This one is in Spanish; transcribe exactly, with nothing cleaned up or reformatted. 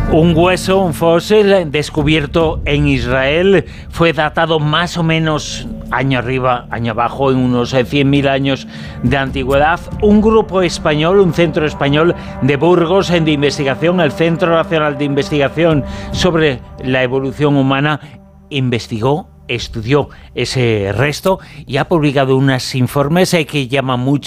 Un hueso, un fósil descubierto en Israel, fue datado más o menos año arriba, año abajo, en unos cien mil años de antigüedad. Un grupo español, un centro español de Burgos de investigación, el Centro Nacional de Investigación sobre la Evolución Humana, investigó, estudió ese resto y ha publicado unos informes que llaman mucho